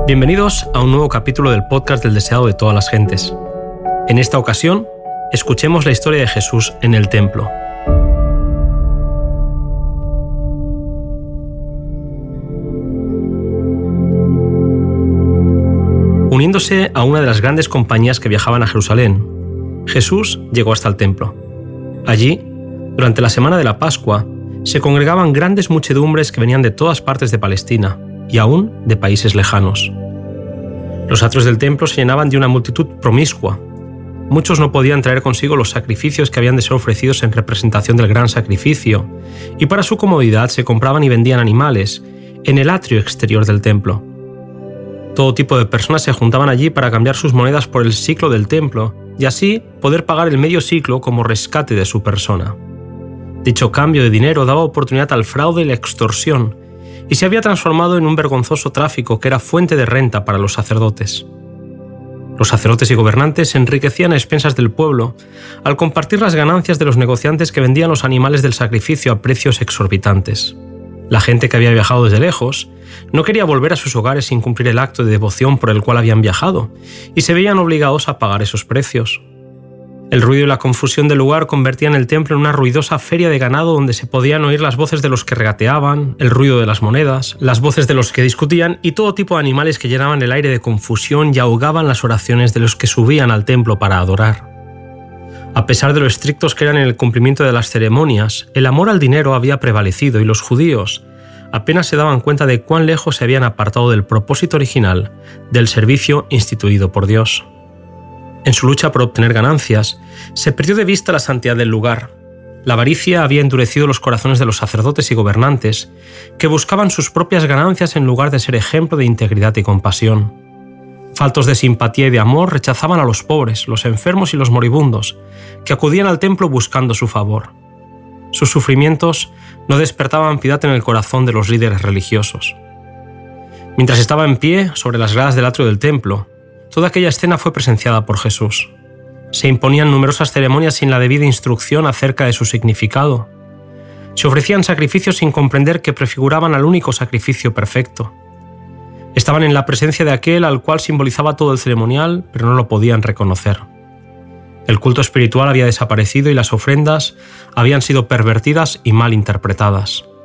Bienvenidos a un nuevo capítulo del podcast del deseado de todas las gentes. En esta ocasión, escuchemos la historia de Jesús en el templo. Uniéndose a una de las grandes compañías que viajaban a Jerusalén, Jesús llegó hasta el templo. Allí, durante la semana de la Pascua, se congregaban grandes muchedumbres que venían de todas partes de Palestina y aún de países lejanos. Los atrios del templo se llenaban de una multitud promiscua. Muchos no podían traer consigo los sacrificios que habían de ser ofrecidos en representación del gran sacrificio, y para su comodidad se compraban y vendían animales en el atrio exterior del templo. Todo tipo de personas se juntaban allí para cambiar sus monedas por el siclo del templo y así poder pagar el medio siclo como rescate de su persona. Dicho cambio de dinero daba oportunidad al fraude y la extorsión, y se había transformado en un vergonzoso tráfico que era fuente de renta para los sacerdotes. Los sacerdotes y gobernantes se enriquecían a expensas del pueblo al compartir las ganancias de los negociantes que vendían los animales del sacrificio a precios exorbitantes. La gente que había viajado desde lejos no quería volver a sus hogares sin cumplir el acto de devoción por el cual habían viajado, y se veían obligados a pagar esos precios. El ruido y la confusión del lugar convertían el templo en una ruidosa feria de ganado donde se podían oír las voces de los que regateaban, el ruido de las monedas, las voces de los que discutían y todo tipo de animales que llenaban el aire de confusión y ahogaban las oraciones de los que subían al templo para adorar. A pesar de lo estrictos que eran en el cumplimiento de las ceremonias, el amor al dinero había prevalecido y los judíos apenas se daban cuenta de cuán lejos se habían apartado del propósito original del servicio instituido por Dios. En su lucha por obtener ganancias, se perdió de vista la santidad del lugar. La avaricia había endurecido los corazones de los sacerdotes y gobernantes, que buscaban sus propias ganancias en lugar de ser ejemplo de integridad y compasión. Faltos de simpatía y de amor, rechazaban a los pobres, los enfermos y los moribundos, que acudían al templo buscando su favor. Sus sufrimientos no despertaban piedad en el corazón de los líderes religiosos. Mientras estaba en pie sobre las gradas del atrio del templo, toda aquella escena fue presenciada por Jesús. Se imponían numerosas ceremonias sin la debida instrucción acerca de su significado. Se ofrecían sacrificios sin comprender que prefiguraban al único sacrificio perfecto. Estaban en la presencia de aquel al cual simbolizaba todo el ceremonial, pero no lo podían reconocer. El culto espiritual había desaparecido y las ofrendas habían sido pervertidas y mal interpretadas.